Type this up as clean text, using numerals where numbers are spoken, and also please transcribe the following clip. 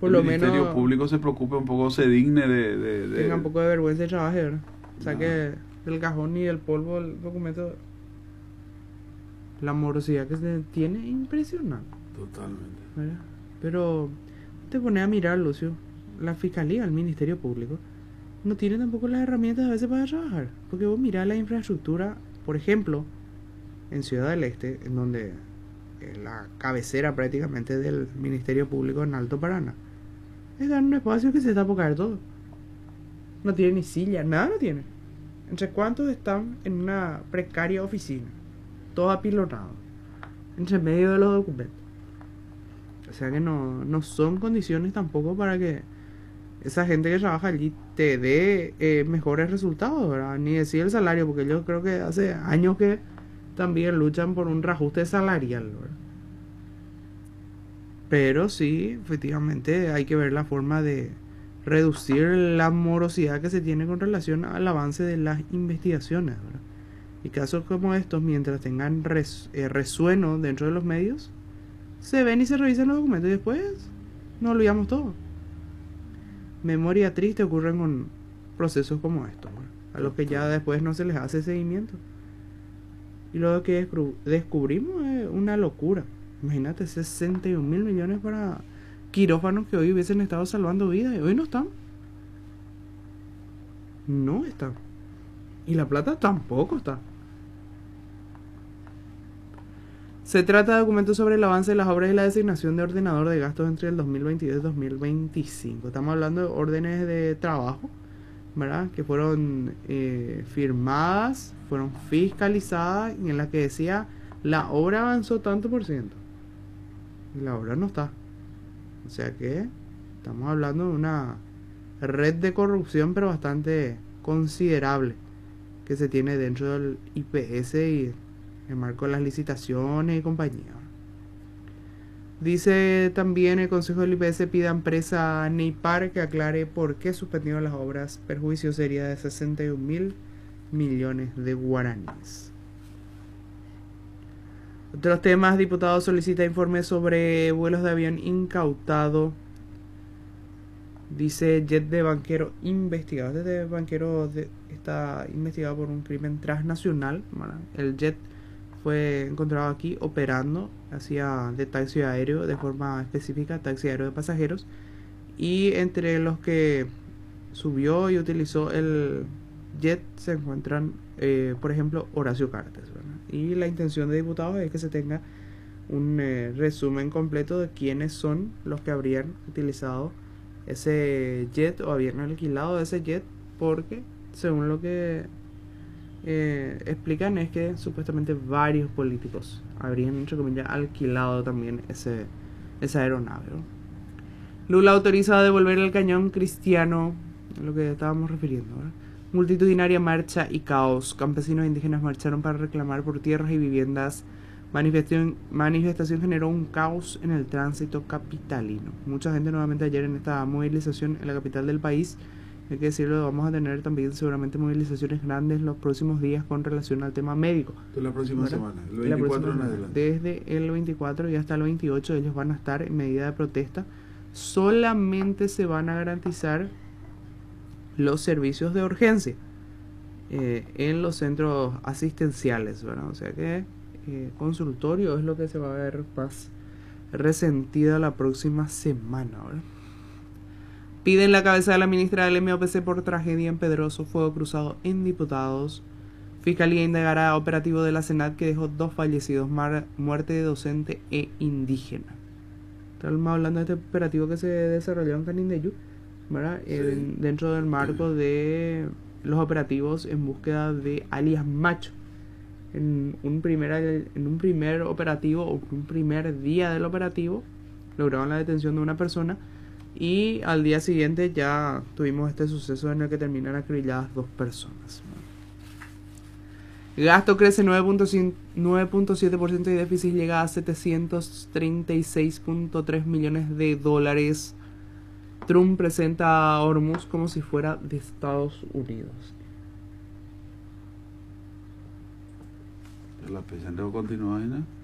por lo Ministerio menos Público se preocupe un poco, se digne tenga un poco de vergüenza y trabaje, ¿verdad? Saque No. del cajón y del polvo el documento. La morosidad que se tiene es impresionante, Totalmente. ¿verdad? Pero te pones a mirar, Lucio, la fiscalía, el Ministerio Público, no tiene tampoco las herramientas a veces para trabajar. Porque vos mirás la infraestructura, por ejemplo, en Ciudad del Este, en donde la cabecera prácticamente del Ministerio Público en Alto Paraná, está en un espacio que se está por caer todo. No tiene ni silla, nada no tiene. ¿Entre cuántos están en una precaria oficina? Todo apilonado. Entre medio de los documentos. O sea que no son condiciones tampoco para que esa gente que trabaja allí te dé mejores resultados, ¿verdad? Ni decir el salario, porque yo creo que hace años que también luchan por un reajuste salarial, ¿verdad? Pero sí, efectivamente hay que ver la forma de reducir la morosidad que se tiene con relación al avance de las investigaciones, ¿verdad? Y casos como estos, mientras tengan resueno dentro de los medios, se ven y se revisan los documentos y después nos olvidamos todo. Memoria triste ocurren con procesos como estos, ¿verdad? A los que ya después no se les hace seguimiento. Y lo que descubrimos es una locura. Imagínate, 61.000 millones para quirófanos que hoy hubiesen estado salvando vidas y hoy no están. No están. Y la plata tampoco está. Se trata de documentos sobre el avance de las obras y la designación de ordenador de gastos entre el 2022 y 2025. Estamos hablando de órdenes de trabajo, ¿verdad? Que fueron firmadas, fueron fiscalizadas y en las que decía la obra avanzó tanto por ciento. Y la obra no está. O sea que estamos hablando de una red de corrupción pero bastante considerable que se tiene dentro del IPS y en marco de las licitaciones y compañía. Dice también el Consejo del IPS pide a empresa Neipar que aclare por qué suspendieron las obras. Perjuicio sería de 61.000 millones de guaraníes. Otros temas, diputado solicita informe sobre vuelos de avión incautado. Dice jet de banquero investigado. Este banquero está investigado por un crimen transnacional, ¿verdad? El jet fue encontrado aquí operando, hacía de taxi aéreo de forma específica, taxi aéreo de pasajeros. Y entre los que subió y utilizó el jet se encuentran, por ejemplo, Horacio Cartes, ¿verdad? Y la intención de diputados es que se tenga un resumen completo de quiénes son los que habrían utilizado ese jet o habían alquilado ese jet, porque según lo que explican es que supuestamente varios políticos habrían, entre comillas, alquilado también esa aeronave, ¿no? Lula autoriza a devolver el cañón cristiano, lo que estábamos refiriendo, ¿verdad? Multitudinaria marcha y caos. Campesinos e indígenas marcharon para reclamar por tierras y viviendas. Manifestación generó un caos en el tránsito capitalino. Mucha gente nuevamente ayer en esta movilización en la capital del país. Hay que decirlo, vamos a tener también seguramente movilizaciones grandes los próximos días con relación al tema médico. La próxima semana, el 24 en adelante. Desde el 24 y hasta el 28 ellos van a estar en medida de protesta. Solamente se van a garantizar los servicios de urgencia en los centros asistenciales, ¿verdad? O sea que consultorio es lo que se va a ver más resentida la próxima semana, ¿verdad? Piden la cabeza de la ministra del MOPC por tragedia en Pedroso, fuego cruzado en diputados. Fiscalía indagará operativo de la Senat que dejó 2 fallecidos, muerte de docente e indígena. Estamos hablando de este operativo que se desarrolló en Canindeyú, ¿verdad? Sí. Dentro del marco de los operativos en búsqueda de alias Macho. En un primer operativo, o un primer día del operativo, lograron la detención de una persona. Y al día siguiente ya tuvimos este suceso en el que terminan acribilladas 2 personas. Gasto crece 9.7% y déficit llega a 736.3 millones de dólares. Trump presenta a Hormuz como si fuera de Estados Unidos. La presión continúa, ¿no?